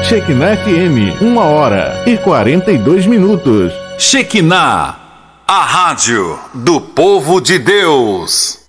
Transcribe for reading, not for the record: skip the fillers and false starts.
Shekinah FM, 1h42. Shekinah, a rádio do povo de Deus.